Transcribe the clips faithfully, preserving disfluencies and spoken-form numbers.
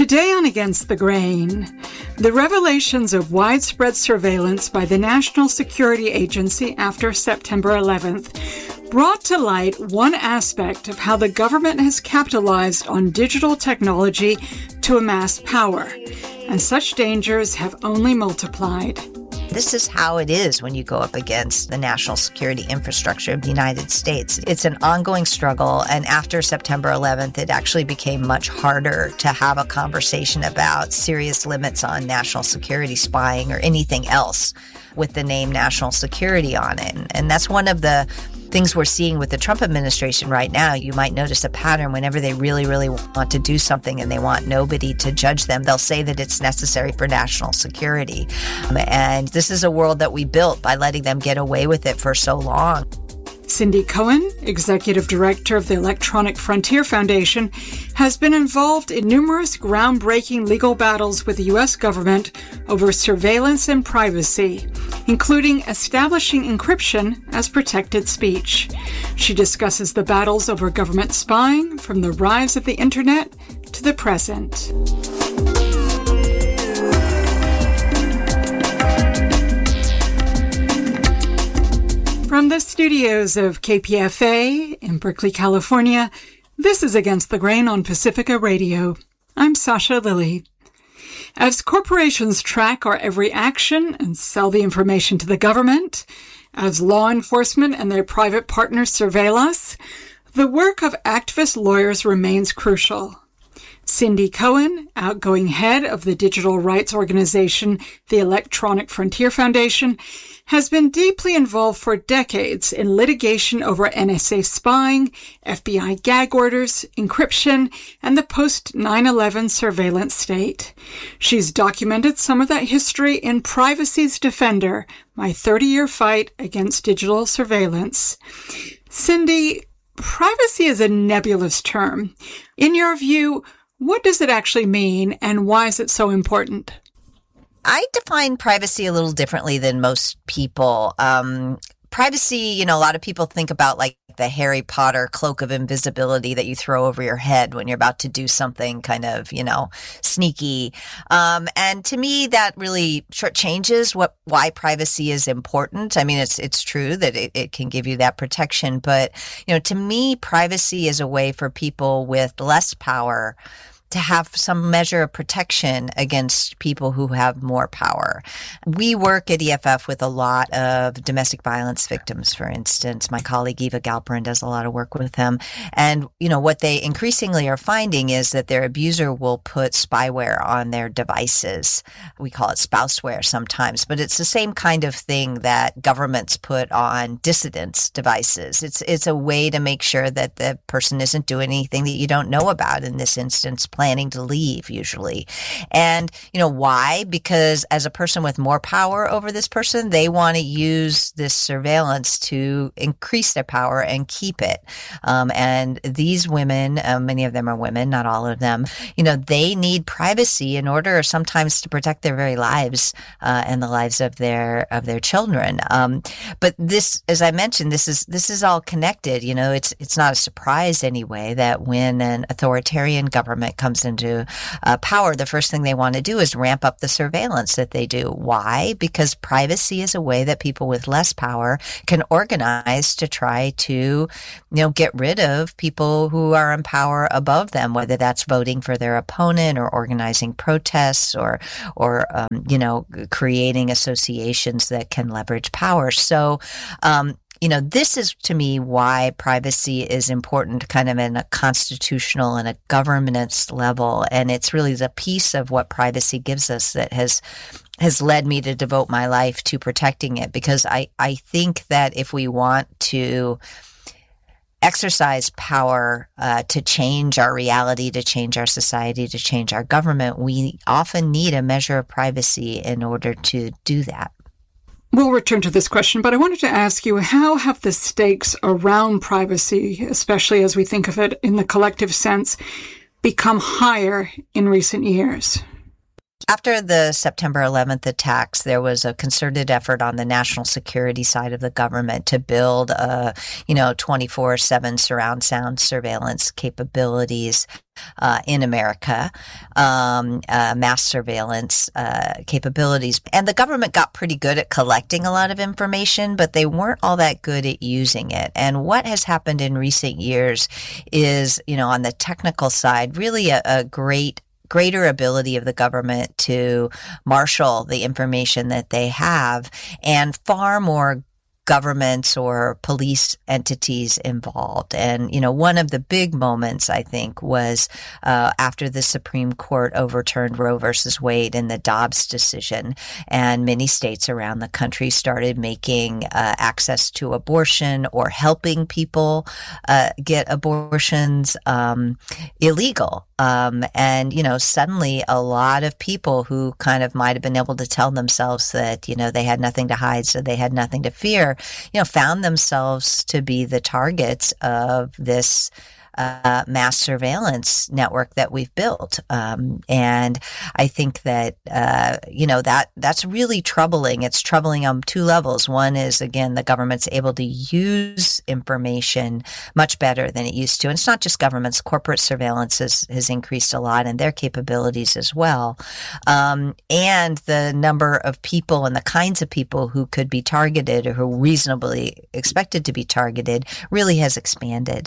Today on Against the Grain, the revelations of widespread surveillance by the National Security Agency after September eleventh brought to light one aspect of how the government has capitalized on digital technology to amass power, and such dangers have only multiplied. This is how it is when you go up against the national security infrastructure of the United States. It's an ongoing struggle, and after September eleventh, it actually became much harder to have a conversation about serious limits on national security spying or anything else with the name national security on it. And that's one of the things we're seeing with the Trump administration right now. You might notice a pattern whenever they really, really want to do something and they want nobody to judge them, they'll say that it's necessary for national security. Um, and this is a world that we built by letting them get away with it for so long. Cindy Cohen, Executive Director of the Electronic Frontier Foundation, has been involved in numerous groundbreaking legal battles with the U S government over surveillance and privacy, including establishing encryption as protected speech. She discusses the battles over government spying from the rise of the Internet to the present. From the studios of K P F A in Berkeley, California, this is Against the Grain on Pacifica Radio. I'm Sasha Lilly. As corporations track our every action and sell the information to the government, as law enforcement and their private partners surveil us, the work of activist lawyers remains crucial. Cindy Cohen, outgoing head of the digital rights organization, the Electronic Frontier Foundation, has been deeply involved for decades in litigation over N S A spying, F B I gag orders, encryption, and the post nine eleven surveillance state. She's documented some of that history in Privacy's Defender, my thirty-year fight against digital surveillance. Cindy, privacy is a nebulous term. In your view, what does it actually mean, and why is it so important? I define privacy a little differently than most people. Um, privacy, you know, a lot of people think about like the Harry Potter cloak of invisibility that you throw over your head when you're about to do something kind of, you know, sneaky. Um, and to me, that really shortchanges what why privacy is important. I mean, it's it's true that it, it can give you that protection, but you know, to me, privacy is a way for people with less power to have some measure of protection against people who have more power. We work at E F F with a lot of domestic violence victims, for instance. My colleague Eva Galperin does a lot of work with them. And, you know, what they increasingly are finding is that their abuser will put spyware on their devices. We call it spouseware sometimes, but it's the same kind of thing that governments put on dissidents' devices. It's, it's a way to make sure that the person isn't doing anything that you don't know about, in this instance, planning to leave usually. And, you know, why? Because as a person with more power over this person, they want to use this surveillance to increase their power and keep it. Um, and these women, uh, many of them are women, not all of them, you know, they need privacy in order sometimes to protect their very lives uh, and the lives of their of their children. Um, but this, as I mentioned, this is this is all connected. You know, it's it's not a surprise anyway that when an authoritarian government comes into uh, power, the first thing they want to do is ramp up the surveillance that they do. Why? Because privacy is a way that people with less power can organize to try to, you know, get rid of people who are in power above them, whether that's voting for their opponent or organizing protests or, or um, you know, creating associations that can leverage power. So, um, You know, this is to me why privacy is important kind of in a constitutional and a governance level. And it's really the piece of what privacy gives us that has has led me to devote my life to protecting it. Because I, I think that if we want to exercise power uh, to change our reality, to change our society, to change our government, we often need a measure of privacy in order to do that. We'll return to this question, but I wanted to ask you, how have the stakes around privacy, especially as we think of it in the collective sense, become higher in recent years? After the September eleventh attacks, there was a concerted effort on the national security side of the government to build, a, you know, twenty-four seven surround sound surveillance capabilities Uh, in America, um, uh, mass surveillance uh, capabilities. And the government got pretty good at collecting a lot of information, but they weren't all that good at using it. And what has happened in recent years is, you know, on the technical side, really a, a great greater ability of the government to marshal the information that they have, and far more governments or police entities involved. And, you know, one of the big moments, I think, was uh, after the Supreme Court overturned Roe versus Wade in the Dobbs decision, and many states around the country started making uh, access to abortion or helping people uh, get abortions um, illegal. Um, and, you know, suddenly a lot of people who kind of might have been able to tell themselves that, you know, they had nothing to hide, so they had nothing to fear, you know, found themselves to be the targets of this uh, mass surveillance network that we've built. Um, and I think that, uh, you know, that that's really troubling. It's troubling on two levels. One is, again, the government's able to use information much better than it used to. And it's not just governments. Corporate surveillance has, has increased a lot in their capabilities as well. Um, and the number of people and the kinds of people who could be targeted or who are reasonably expected to be targeted really has expanded.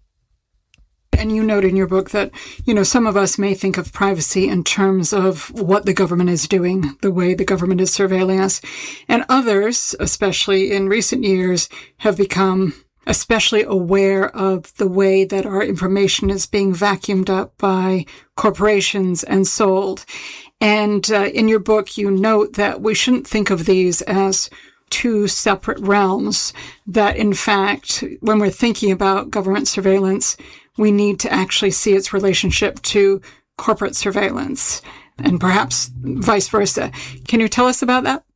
And you note in your book that, you know, some of us may think of privacy in terms of what the government is doing, the way the government is surveilling us. And others, especially in recent years, have become especially aware of the way that our information is being vacuumed up by corporations and sold. And uh, in your book, you note that we shouldn't think of these as two separate realms, that in fact, when we're thinking about government surveillance, we need to actually see its relationship to corporate surveillance and perhaps vice versa. Can you tell us about that?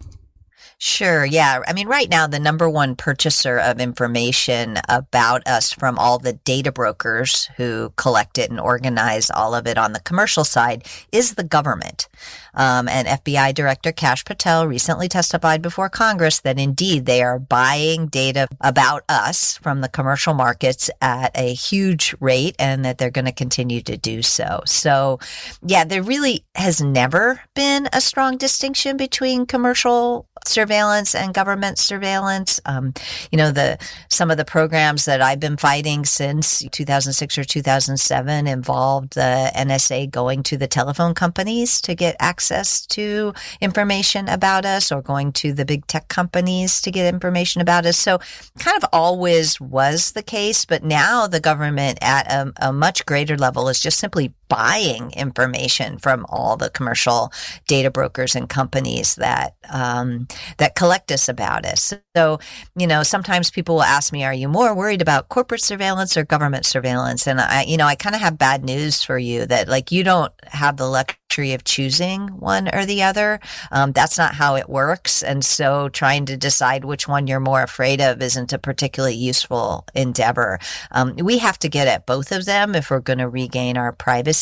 Sure. Yeah. I mean, right now, the number one purchaser of information about us from all the data brokers who collect it and organize all of it on the commercial side is the government. Um, and F B I Director Kash Patel recently testified before Congress that indeed they are buying data about us from the commercial markets at a huge rate, and that they're going to continue to do so. So, yeah, there really has never been a strong distinction between commercial surveillance and government surveillance. Um, you know, the some of the programs that I've been fighting since two thousand six or two thousand seven involved the N S A going to the telephone companies to get access to information about us, or going to the big tech companies to get information about us. So kind of always was the case, but now the government at a, a much greater level is just simply buying information from all the commercial data brokers and companies that um, that collect us about us. So, you know, sometimes people will ask me, are you more worried about corporate surveillance or government surveillance? And I, you know, I kind of have bad news for you that, like, you don't have the luxury of choosing one or the other. Um, that's not how it works. And so trying to decide which one you're more afraid of isn't a particularly useful endeavor. Um, we have to get at both of them if we're going to regain our privacy.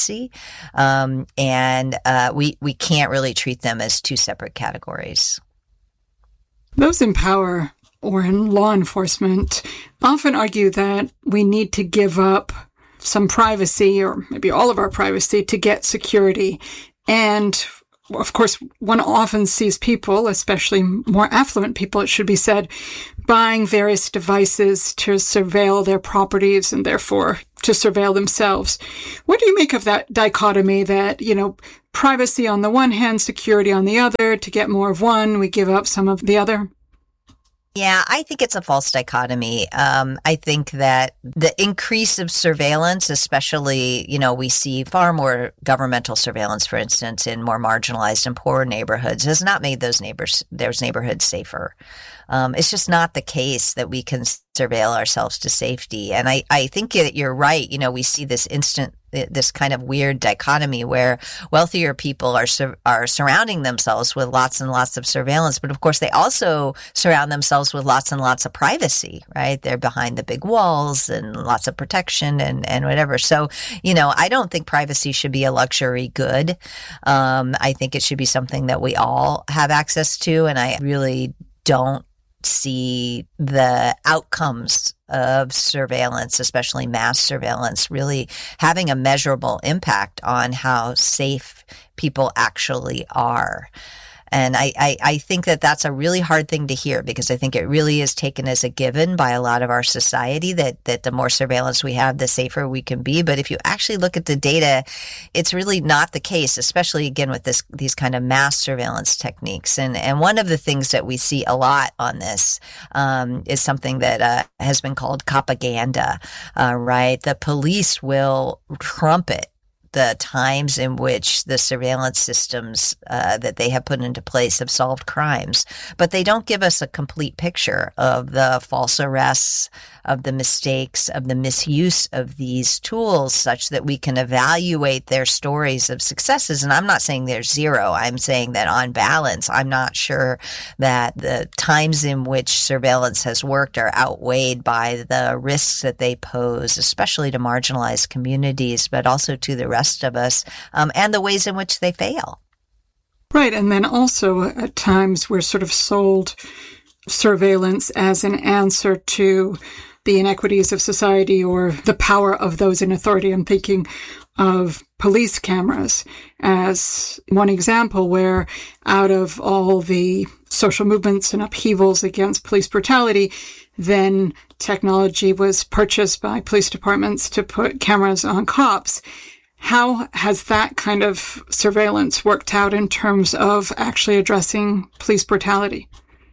Um, and uh, we we can't really treat them as two separate categories. Those in power or in law enforcement often argue that we need to give up some privacy, or maybe all of our privacy, to get security. And of course, one often sees people, especially more affluent people, it should be said, buying various devices to surveil their properties and therefore to surveil themselves. What do you make of that dichotomy that, you know, privacy on the one hand, security on the other? To get more of one, we give up some of the other? Yeah, I think it's a false dichotomy. Um, I think that the increase of surveillance, especially, you know, we see far more governmental surveillance, for instance, in more marginalized and poorer neighborhoods, has not made those neighbors, those neighborhoods safer. Um, it's just not the case that we can surveil ourselves to safety. And I, I think that you're right. You know, we see this instant, this kind of weird dichotomy where wealthier people are sur- are surrounding themselves with lots and lots of surveillance, but of course they also surround themselves with lots and lots of privacy, right? They're behind the big walls and lots of protection and, and whatever. So, you know, I don't think privacy should be a luxury good. Um, I think it should be something that we all have access to, and I really don't see the outcomes of surveillance, especially mass surveillance, really having a measurable impact on how safe people actually are. And I, I, I think that that's a really hard thing to hear, because I think it really is taken as a given by a lot of our society that, that the more surveillance we have, the safer we can be. But if you actually look at the data, it's really not the case, especially again with this these kind of mass surveillance techniques. And and one of the things that we see a lot on this um, is something that uh, has been called propaganda, uh, right? The police will trumpet the times in which the surveillance systems uh, that they have put into place have solved crimes, but they don't give us a complete picture of the false arrests, of the mistakes, of the misuse of these tools, such that we can evaluate their stories of successes. And I'm not saying there's zero. I'm saying that on balance, I'm not sure that the times in which surveillance has worked are outweighed by the risks that they pose, especially to marginalized communities, but also to the rest of us, um, and the ways in which they fail. Right. And then also at times we're sort of sold surveillance as an answer to the inequities of society or the power of those in authority. I'm thinking of police cameras as one example where, out of all the social movements and upheavals against police brutality, then technology was purchased by police departments to put cameras on cops. How has that kind of surveillance worked out in terms of actually addressing police brutality?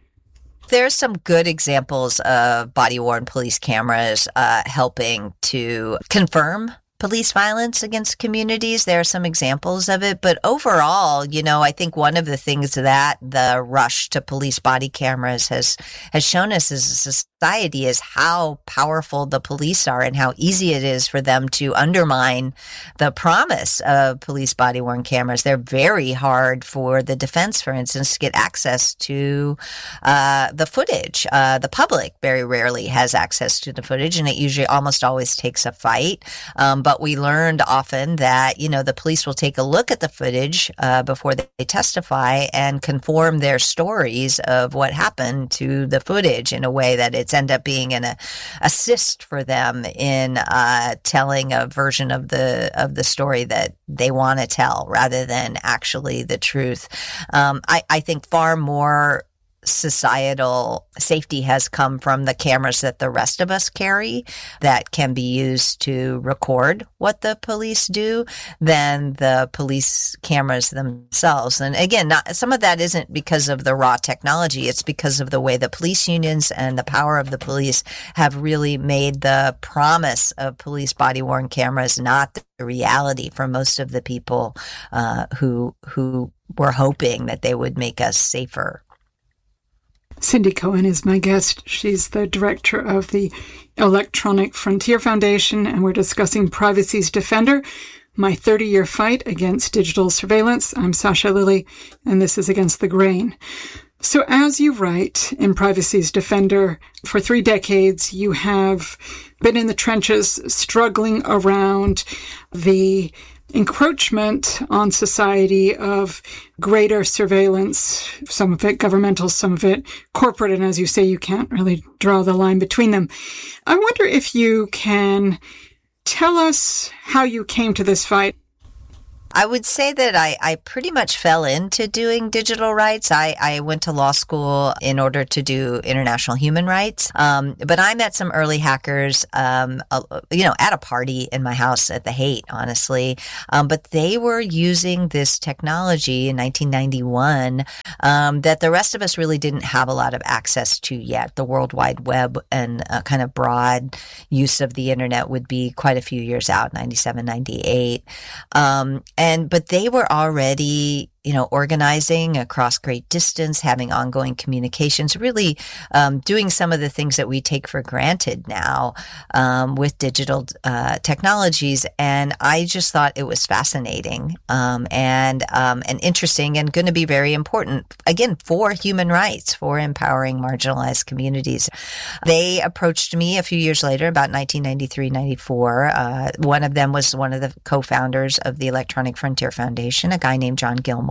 There's some good examples of body-worn police cameras uh, helping to confirm police violence against communities. There are some examples of it. But overall, you know, I think one of the things that the rush to police body cameras has has shown us as a society is how powerful the police are and how easy it is for them to undermine the promise of police body-worn cameras. They're very hard for the defense, for instance, to get access to uh, the footage. Uh, the public very rarely has access to the footage, and it usually almost always takes a fight. Um, but we learned often that, you know, the police will take a look at the footage uh, before they testify and conform their stories of what happened to the footage in a way that it's end up being an uh, assist for them in uh, telling a version of the of the story that they want to tell, rather than actually the truth. Um, I, I think far more societal safety has come from the cameras that the rest of us carry that can be used to record what the police do than the police cameras themselves. And again, not, some of that isn't because of the raw technology. It's because of the way the police unions and the power of the police have really made the promise of police body-worn cameras not the reality for most of the people uh, who who were hoping that they would make us safer. Cindy Cohen is my guest. She's the director of the Electronic Frontier Foundation, and we're discussing Privacy's Defender, my thirty-year fight against digital surveillance. I'm Sasha Lilley, and this is Against the Grain. So as you write in Privacy's Defender, for three decades, you have been in the trenches struggling around the encroachment on society of greater surveillance, some of it governmental, some of it corporate. And as you say, you can't really draw the line between them. I wonder if you can tell us how you came to this fight. I would say that I, I pretty much fell into doing digital rights. I, I went to law school in order to do international human rights. Um, but I met some early hackers, um, uh, you know, at a party in my house at the Haight, honestly. Um, but they were using this technology in nineteen ninety-one um, that the rest of us really didn't have a lot of access to yet. The World Wide Web and uh, kind of broad use of the internet would be quite a few years out, ninety-seven, ninety-eight. Um, And, but they were already, you know, organizing across great distance, having ongoing communications, really um, doing some of the things that we take for granted now um, with digital uh, technologies. And I just thought it was fascinating um, and um, and interesting and going to be very important, again, for human rights, for empowering marginalized communities. They approached me a few years later, about nineteen ninety-three, ninety-four. Uh, one of them was one of the co-founders of the Electronic Frontier Foundation, a guy named John Gilmore.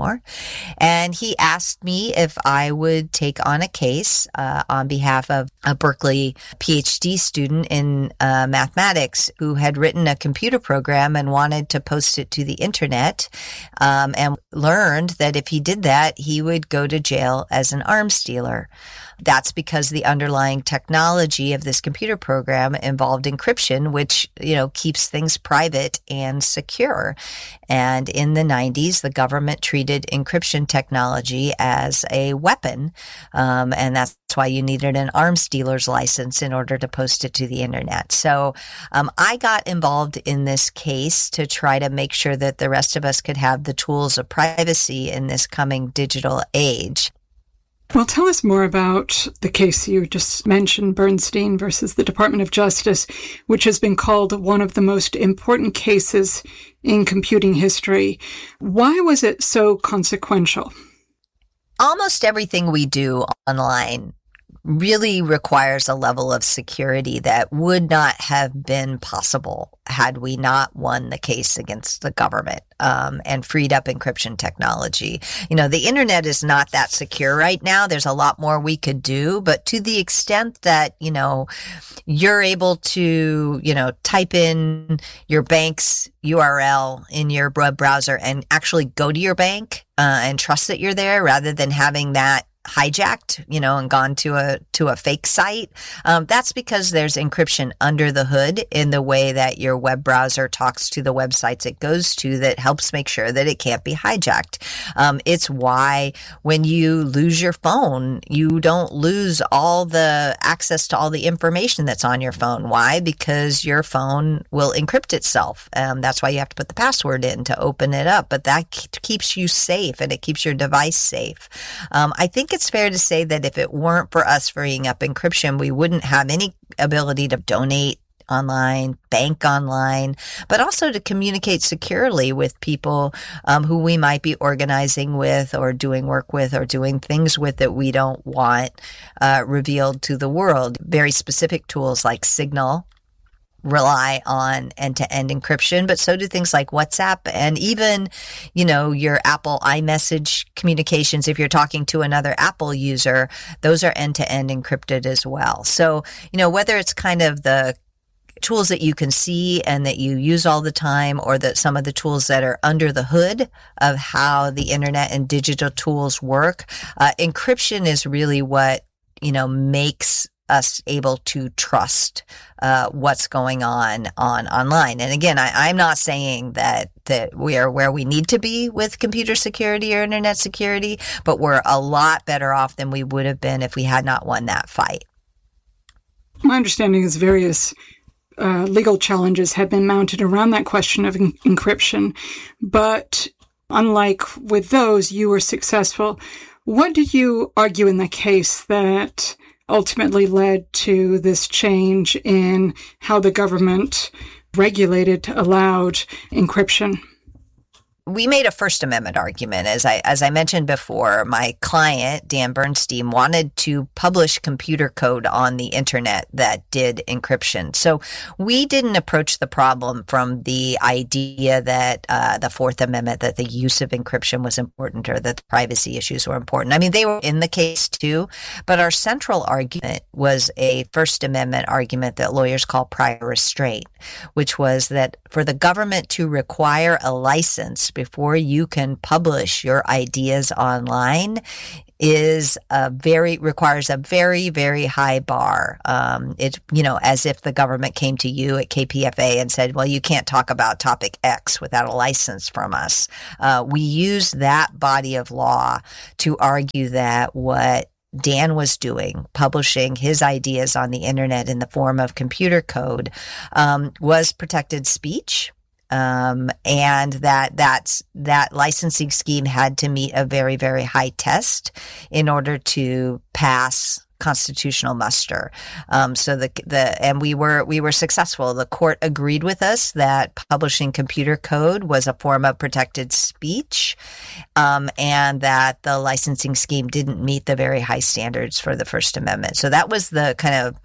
anymore. And he asked me if I would take on a case uh, on behalf of a Berkeley PhD student in uh, mathematics who had written a computer program and wanted to post it to the internet, um, and learned that if he did that, he would go to jail as an arms dealer. That's because the underlying technology of this computer program involved encryption, which, you know, keeps things private and secure. And in the nineties, the government treated encryption technology as a weapon. Um, and that's why you needed an arms dealer's license in order to post it to the internet. So um, I got involved in this case to try to make sure that the rest of us could have the tools of privacy in this coming digital age. Well, tell us more about the case you just mentioned, Bernstein versus the Department of Justice, which has been called one of the most important cases in computing history. Why was it so consequential? Almost everything we do online really requires a level of security that would not have been possible had we not won the case against the government um, and freed up encryption technology. You know, the internet is not that secure right now. There's a lot more we could do, but to the extent that, you know, you're able to, you know, type in your bank's U R L in your web browser and actually go to your bank uh, and trust that you're there rather than having that hijacked, you know, and gone to a to a fake site. Um, that's because there's encryption under the hood in the way that your web browser talks to the websites it goes to that helps make sure that it can't be hijacked. Um, it's why when you lose your phone, you don't lose all the access to all the information that's on your phone. Why? Because your phone will encrypt itself. Um, that's why you have to put the password in to open it up. But that keeps you safe and it keeps your device safe. Um, I think it's fair to say that if it weren't for us freeing up encryption, we wouldn't have any ability to donate online, bank online, but also to communicate securely with people um, who we might be organizing with or doing work with or doing things with that we don't want uh, revealed to the world. Very specific tools like Signal rely on end-to-end encryption, but so do things like WhatsApp and even, you know, your Apple iMessage communications. If you're talking to another Apple user, those are end-to-end encrypted as well. So, you know, whether it's kind of the tools that you can see and that you use all the time, or that some of the tools that are under the hood of how the internet and digital tools work, uh, encryption is really what, you know, makes us able to trust uh, what's going on on online. And again, I, I'm not saying that that we are where we need to be with computer security or internet security, but we're a lot better off than we would have been if we had not won that fight. My understanding is various uh, legal challenges have been mounted around that question of en- encryption, but unlike with those, you were successful. What did you argue in the case that ultimately led to this change in how the government regulated, allowed encryption? We made a First Amendment argument. As I as I mentioned before, my client, Dan Bernstein, wanted to publish computer code on the internet that did encryption. So we didn't approach the problem from the idea that uh, the Fourth Amendment, that the use of encryption was important or that the privacy issues were important. I mean, they were in the case too, but our central argument was a First Amendment argument that lawyers call prior restraint, which was that for the government to require a license before you can publish your ideas online is a very, requires a very, very high bar. Um, it's, you know, as if the government came to you at K P F A and said, well, you can't talk about topic X without a license from us. Uh, we use that body of law to argue that what Dan was doing, publishing his ideas on the internet in the form of computer code, um, was protected speech. Um, and that that's, that licensing scheme had to meet a very, very high test in order to pass constitutional muster. Um, so the, the, and we were, we were successful. The court agreed with us that publishing computer code was a form of protected speech, um, and that the licensing scheme didn't meet the very high standards for the First Amendment. So that was the kind of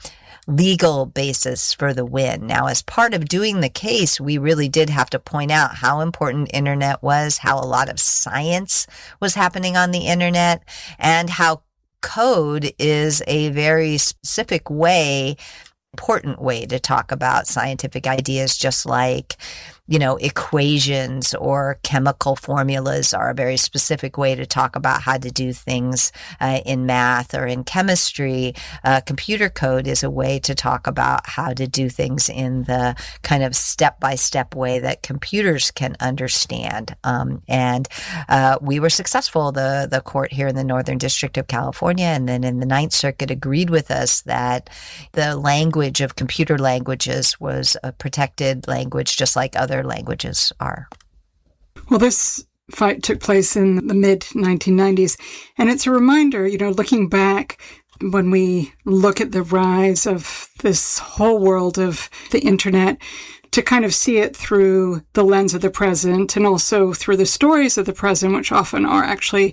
legal basis for the win. Now, as part of doing the case, we really did have to point out how important internet was, how a lot of science was happening on the internet, and how code is a very specific way, important way to talk about scientific ideas, just like, you know, equations or chemical formulas are a very specific way to talk about how to do things uh, in math or in chemistry. Uh, computer code is a way to talk about how to do things in the kind of step-by-step way that computers can understand. Um, and uh, we were successful. The, the court here in the Northern District of California and then in the Ninth Circuit agreed with us that the language of computer languages was a protected language, just like other languages are. Well, this fight took place in the mid nineteen nineties, and it's a reminder, you know, looking back, when we look at the rise of this whole world of the internet, to kind of see it through the lens of the present and also through the stories of the present, which often are actually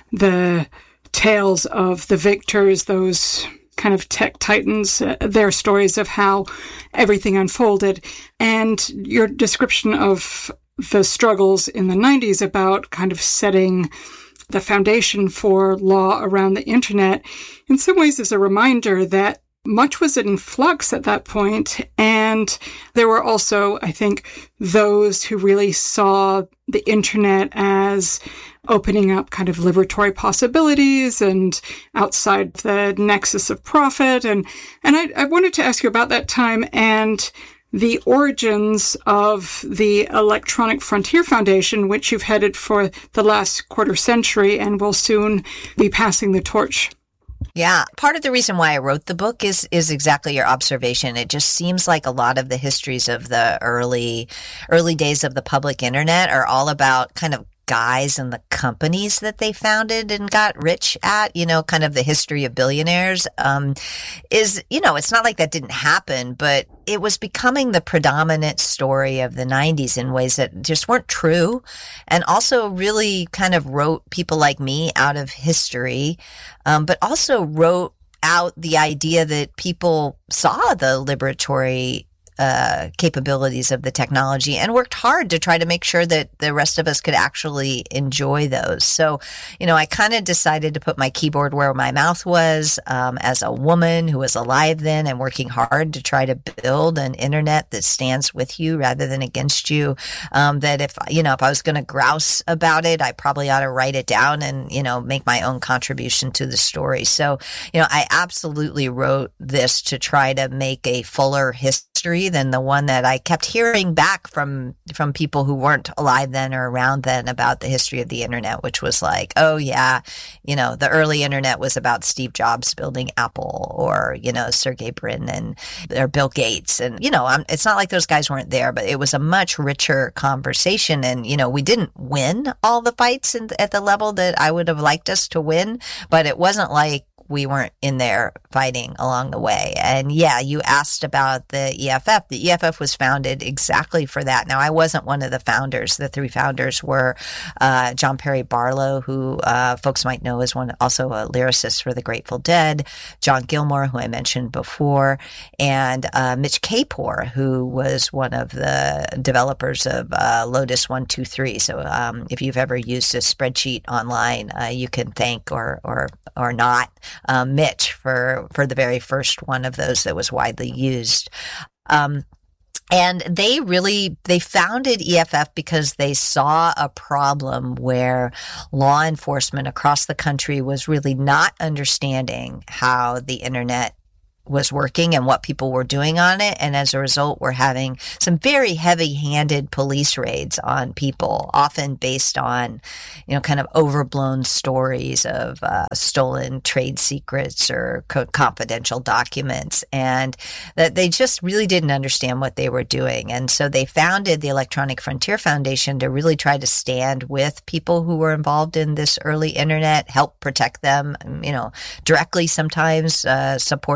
the tales of the victors, those kind of tech titans, uh, their stories of how everything unfolded. And your description of the struggles in the nineties about kind of setting the foundation for law around the internet, in some ways is a reminder that much was in flux at that point. And there were also, I think, those who really saw the internet as opening up kind of liberatory possibilities and outside the nexus of profit. And, and I, I wanted to ask you about that time and the origins of the Electronic Frontier Foundation, which you've headed for the last quarter century and will soon be passing the torch. Yeah. Part of the reason why I wrote the book is is exactly your observation. It just seems like a lot of the histories of the early early days of the public internet are all about kind of guys and the companies that they founded and got rich at, you know, kind of the history of billionaires, um, is, you know, it's not like that didn't happen, but it was becoming the predominant story of the nineties in ways that just weren't true, and also really kind of wrote people like me out of history, um, but also wrote out the idea that people saw the liberatory Uh, capabilities of the technology and worked hard to try to make sure that the rest of us could actually enjoy those. So, you know, I kind of decided to put my keyboard where my mouth was, um, as a woman who was alive then and working hard to try to build an internet that stands with you rather than against you. Um, that if, you know, if I was going to grouse about it, I probably ought to write it down and, you know, make my own contribution to the story. So, you know, I absolutely wrote this to try to make a fuller history than the one that I kept hearing back from from people who weren't alive then or around then about the history of the internet, which was like, oh yeah, you know, the early internet was about Steve Jobs building Apple, or, you know, Sergey Brin and or Bill Gates. And, you know, I'm, it's not like those guys weren't there, but it was a much richer conversation. And, you know, we didn't win all the fights in, at the level that I would have liked us to win, but it wasn't like we weren't in there fighting along the way. And yeah, you asked about the E F F. The E F F was founded exactly for that. Now, I wasn't one of the founders. The three founders were uh, John Perry Barlow, who uh, folks might know as one, also a lyricist for the Grateful Dead, John Gilmore, who I mentioned before, and uh, Mitch Kapor, who was one of the developers of uh, Lotus one two three. So um, if you've ever used a spreadsheet online, uh, you can thank or or or not Um, Mitch for, for the very first one of those that was widely used. Um, and they really, they founded E F F because they saw a problem where law enforcement across the country was really not understanding how the internet was working and what people were doing on it. And as a result, we're having some very heavy-handed police raids on people, often based on, you know, kind of overblown stories of uh, stolen trade secrets or co- confidential documents, and that they just really didn't understand what they were doing. And so they founded the Electronic Frontier Foundation to really try to stand with people who were involved in this early internet, help protect them, you know, directly sometimes, uh, supporting legal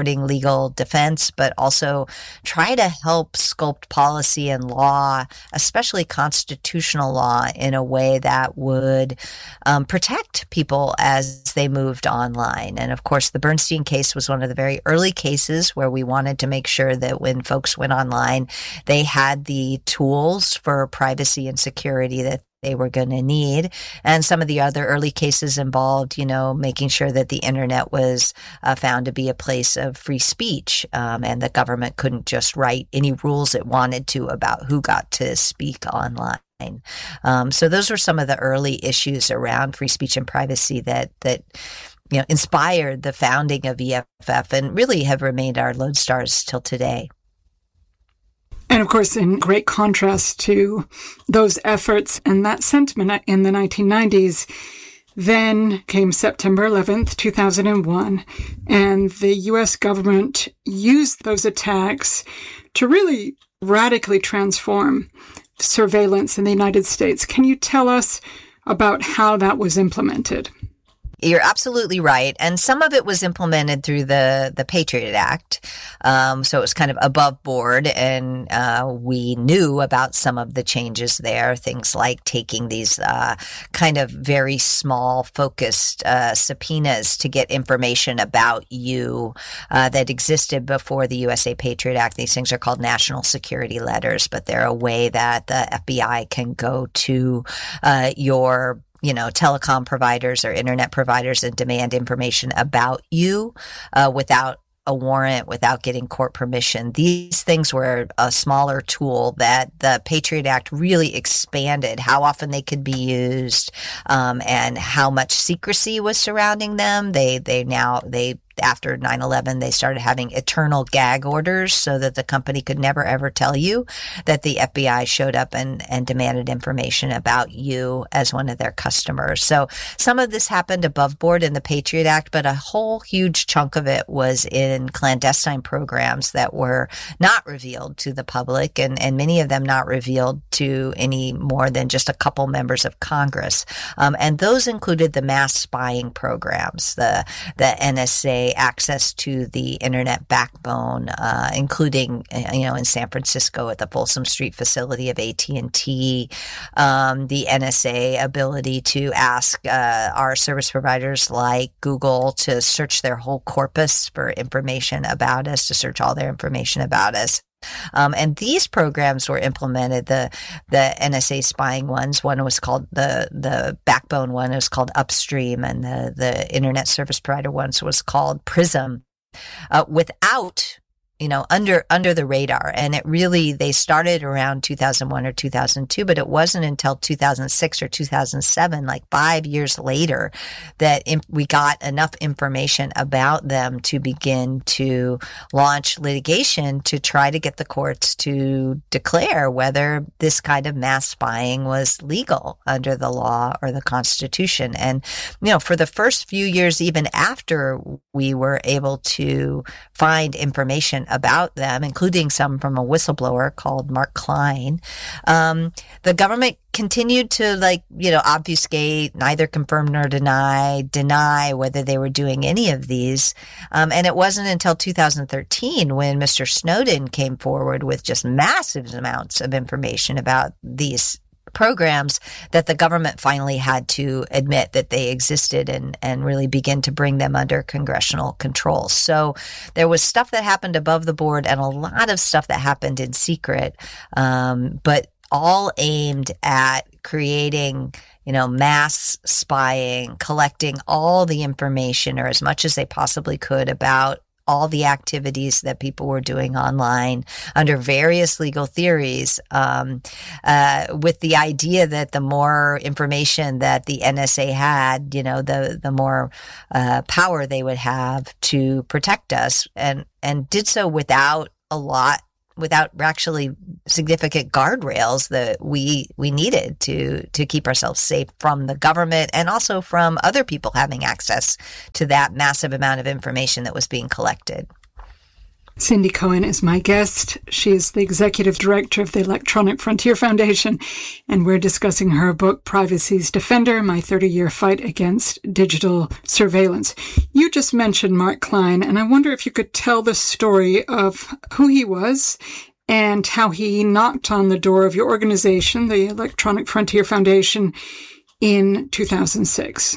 legal defense, but also try to help sculpt policy and law, especially constitutional law, in a way that would um, protect people as they moved online. And of course, the Bernstein case was one of the very early cases where we wanted to make sure that when folks went online, they had the tools for privacy and security that they were going to need. And some of the other early cases involved, you know, making sure that the internet was uh, found to be a place of free speech, um, and the government couldn't just write any rules it wanted to about who got to speak online. Um, so those were some of the early issues around free speech and privacy that that you know inspired the founding of E F F and really have remained our lodestars till today. And of course, in great contrast to those efforts and that sentiment in the nineteen nineties, then came September eleventh, two thousand one, and the U S government used those attacks to really radically transform surveillance in the United States. Can you tell us about how that was implemented? You're absolutely right. And some of it was implemented through the, the Patriot Act. Um, so it was kind of above board. And uh, we knew about some of the changes there, things like taking these uh, kind of very small, focused uh, subpoenas to get information about you uh, that existed before the U S A Patriot Act. These things are called national security letters, but they're a way that the F B I can go to uh, your you know, telecom providers or internet providers and demand information about you uh, without a warrant, without getting court permission. These things were a smaller tool that the Patriot Act really expanded how often they could be used, um, and how much secrecy was surrounding them. They, they now, they, after nine eleven, they started having eternal gag orders so that the company could never, ever tell you that the F B I showed up and, and demanded information about you as one of their customers. So some of this happened above board in the Patriot Act, but a whole huge chunk of it was in clandestine programs that were not revealed to the public, and, and many of them not revealed to any more than just a couple members of Congress. Um, and those included the mass spying programs, the, the N S A access to the internet backbone, uh, including, you know, in San Francisco at the Folsom Street facility of A T and T, um, the N S A ability to ask uh, our service providers like Google to search their whole corpus for information about us, to search all their information about us. Um, and these programs were implemented, the the N S A spying ones. One was called the the backbone one was called Upstream, and the, the internet service provider ones was called Prism, uh, without, you know, under under the radar. And it really, they started around two thousand one or two thousand two, but it wasn't until two thousand six or two thousand seven, like five years later, that imp- we got enough information about them to begin to launch litigation to try to get the courts to declare whether this kind of mass spying was legal under the law or the Constitution. And, you know, for the first few years, even after we were able to find information about them, including some from a whistleblower called Mark Klein, um, the government continued to, like, you know, obfuscate, neither confirm nor deny, deny whether they were doing any of these. Um, and it wasn't until two thousand thirteen when Mister Snowden came forward with just massive amounts of information about these programs that the government finally had to admit that they existed and, and really begin to bring them under congressional control. So there was stuff that happened above the board and a lot of stuff that happened in secret, um, but all aimed at creating, you know, mass spying, collecting all the information or as much as they possibly could about all the activities that people were doing online under various legal theories, um, uh, with the idea that the more information that the N S A had, you know, the the more uh, power they would have to protect us, and and did so without a lot, without actually significant guardrails that we we needed to to keep ourselves safe from the government and also from other people having access to that massive amount of information that was being collected. Cindy Cohen is my guest. She is the executive director of the Electronic Frontier Foundation, and we're discussing her book, Privacy's Defender, My thirty-Year Fight Against Digital Surveillance. You just mentioned Mark Klein, and I wonder if you could tell the story of who he was and how he knocked on the door of your organization, the Electronic Frontier Foundation, in two thousand six.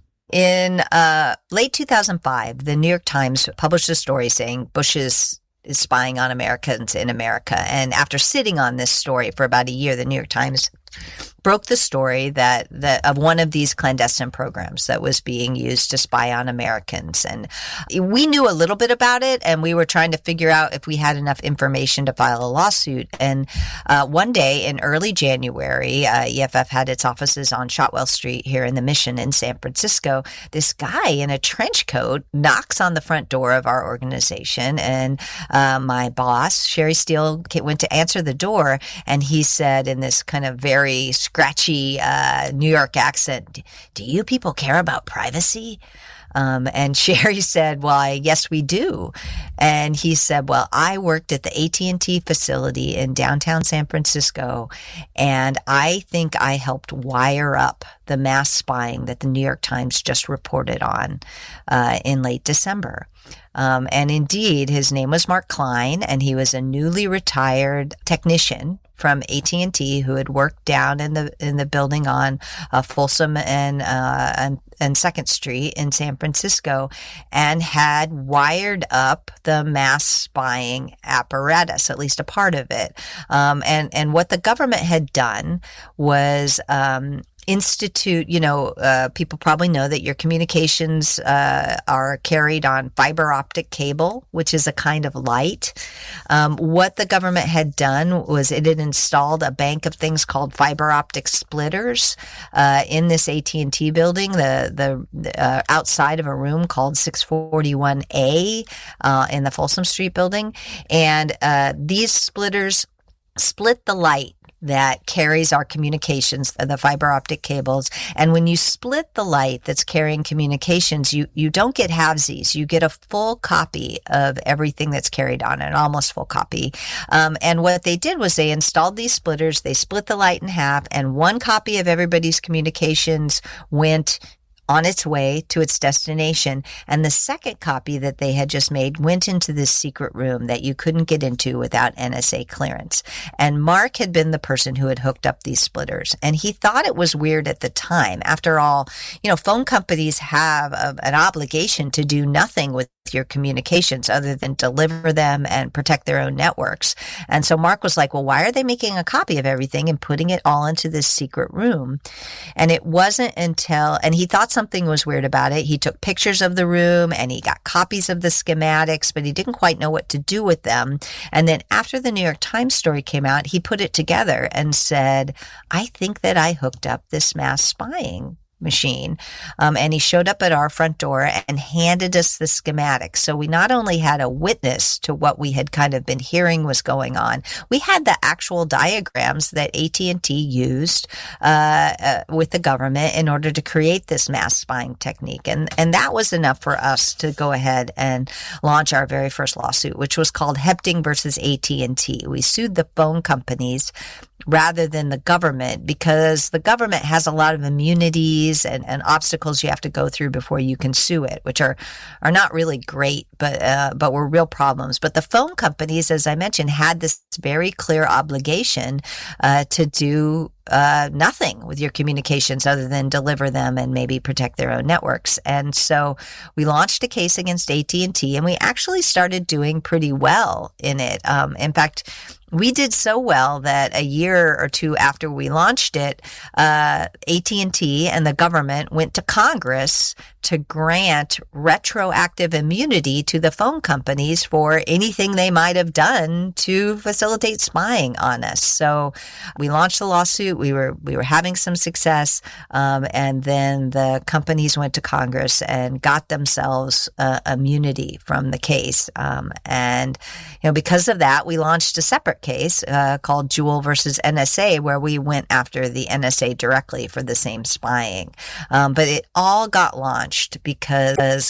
In uh, late two thousand five, the New York Times published a story saying Bush is, is spying on Americans in America. And after sitting on this story for about a year, the New York Times broke the story that, that of one of these clandestine programs that was being used to spy on Americans. And we knew a little bit about it, and we were trying to figure out if we had enough information to file a lawsuit. And uh, one day in early January, uh, E F F had its offices on Shotwell Street here in the Mission in San Francisco. This guy in a trench coat knocks on the front door of our organization, and uh, my boss, Sherry Steele, went to answer the door, and he said in this kind of very scratchy uh, New York accent, "Do you people care about privacy?" Um, and Sherry said, "Well, yes, we do." And he said, "Well, I worked at the A T and T facility in downtown San Francisco, and I think I helped wire up the mass spying that the New York Times just reported on uh, in late December." Um, and indeed, his name was Mark Klein, and he was a newly retired technician from A T and T who had worked down in the in the building on uh, Folsom and, uh, and and Second Street in San Francisco, and had wired up the mass spying apparatus, at least a part of it. Um, and and what the government had done was um, institute, you know, uh, people probably know that your communications uh, are carried on fiber optic cable, which is a kind of light. Um, what the government had done was it had installed a bank of things called fiber optic splitters uh, in this A T and T building, the the uh, outside of a room called six forty-one A uh, in the Folsom Street building. And uh, these splitters split the light that carries our communications, the fiber optic cables. And when you split the light that's carrying communications, you, you don't get halvesies. You get a full copy of everything that's carried on, an almost full copy. Um, and what they did was they installed these splitters, they split the light in half, and one copy of everybody's communications went on its way to its destination. And the second copy that they had just made went into this secret room that you couldn't get into without N S A clearance. And Mark had been the person who had hooked up these splitters. And he thought it was weird at the time. After all, you know, phone companies have a, an obligation to do nothing with your communications other than deliver them and protect their own networks. And so Mark was like, well, why are they making a copy of everything and putting it all into this secret room? And it wasn't until, and he thought something was weird about it. He took pictures of the room and he got copies of the schematics, but he didn't quite know what to do with them. And then after the New York Times story came out, he put it together and said, I think that I hooked up this mass spying machine. Um, and he showed up at our front door and handed us the schematics. So we not only had a witness to what we had kind of been hearing was going on, we had the actual diagrams that A T and T used uh, uh, with the government in order to create this mass spying technique. And, and that was enough for us to go ahead and launch our very first lawsuit, which was called Hepting versus A T and T. We sued the phone companies rather than the government because the government has a lot of immunities and, and obstacles you have to go through before you can sue it, which are, are not really great, but uh, but were real problems. But the phone companies, as I mentioned, had this very clear obligation uh, to do uh, nothing with your communications other than deliver them and maybe protect their own networks. And so we launched a case against A T and T, and we actually started doing pretty well in it. Um, in fact, we did so well that a year or two after we launched it, uh, A T and T and the government went to Congress to grant retroactive immunity to the phone companies for anything they might have done to facilitate spying on us. So we launched the lawsuit. We were we were having some success, um, and then the companies went to Congress and got themselves uh, immunity from the case. Um, and you know, because of that, we launched a separate case uh, called Jewel versus N S A, where we went after the N S A directly for the same spying. Um, but it all got launched because